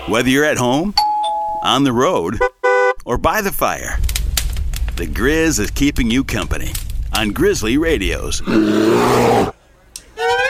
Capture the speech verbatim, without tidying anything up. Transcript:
Whether you're at home, on the road, or by the fire, the Grizz is keeping you company on Grizzly Radios.